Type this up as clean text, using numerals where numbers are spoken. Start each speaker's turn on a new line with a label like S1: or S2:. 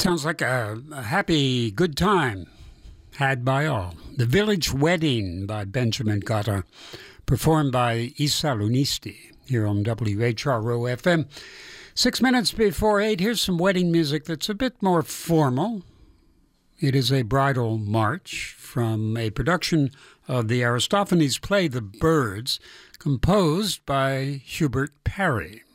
S1: Sounds like a happy, good time had by all. The Village Wedding by Benjamin Gatta, performed by I Salonisti here on WHRO FM. 6 minutes before 8, here's some wedding music that's a bit more formal. It is a bridal march from a production of the Aristophanes play The Birds, composed by Hubert Parry.